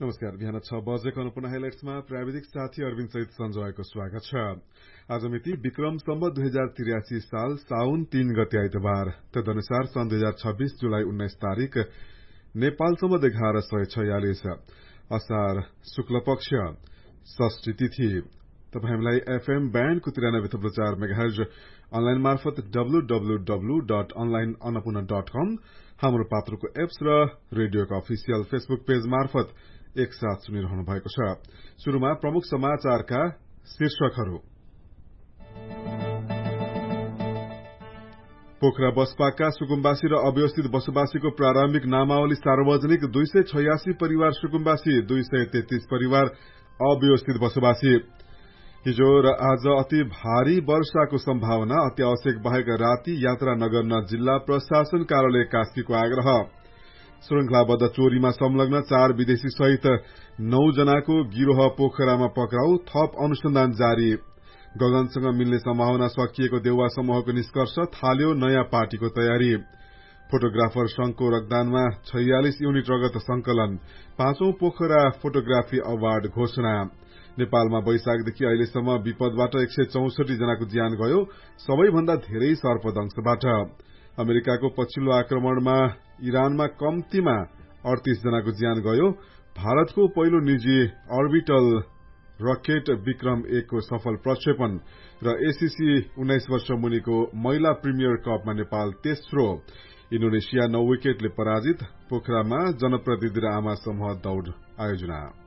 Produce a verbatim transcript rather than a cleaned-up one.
नमस्कार। बिहान छ बजेको अनुपना हाइलाइट्समा प्राविधिक साथी अरविन्द सहित सञ्जयको स्वागत छ। आज मिति विक्रम सम्वत दुई हजार त्रियासी साल साउन तीन गते आइतबार, तदनुसार सन् दुई हजार छब्बीस जुलाई उन्नाइस तारीक नेपाल सम्वत एघार सय छयालिस असार शुक्ल पक्ष षष्ठी तिथि। तपाई हामीलाई एफएम ब्यान्डको तिरानब्बे थुप्रो चार मेगाहर्ज अनलाइन मार्फत W W W dot online Annapurna dot कम, हाम्रो पात्रको एप्स र रेडियोका अफिसियल फेसबुक पेज मार्फत एकसाथ सुनिरहनु भएको छ। शुरूमा प्रमुख समाचारका शीर्षकहरू। पोखरा बसपाका सुकुम्बासी र अव्यवस्थित बसोबासीको प्रारम्भिक नामावली सार्वजनिक। दुई सय छयासी परिवार सुकुम्बासी, दुई सय तेत्तीस परिवार अव्यवस्थित बसोबासी। हिजो र आज अति भारी वर्षाको सम्भावना, अत्यावश्यक बाहेक राति यात्रा नगर्न जिल्ला प्रशासन कार्यालय कास्कीको आग्रह। श्रृंखलाबद्ध चोरीमा संलग्न चार विदेशी सहित नौ जनाको गिरोह पोखरामा पक्राउ, थप अनुसन्धान जारी। गगनसँग मिल्ने सम्भावना सकिएको देउवा समूहको निष्कर्ष, थाल्यो नयाँ पार्टीको तयारी। फोटोग्राफर संघको रक्तदानमा छयालिस युनिट रगत संकलन, पाँचौं पोखरा फोटोग्राफी अवार्ड घोषणा। नेपालमा वैशाखदेखि अहिलेसम्म विपदबाट एक सय चौसठी जनाको ज्यान गयो, सबैभन्दा धेरै सर्पदंशबाट। अमेरिकाको पछिल्लो आक्रमणमा इरानमा कम्तीमा अडतीस जनाको ज्यान गयो। भारतको पहिलो निजी अर्बिटल रकेट विक्रम एक को सफल प्रक्षेपण र एसीसी उन्नाइस वर्ष मुनिको महिला प्रिमियर कपमा नेपाल तेस्रो। इन्डोनेसिया नौ विकेटले पराजित। पोखरामा जनप्रतिनिधि र आमा समूह दौड़ आयोजना।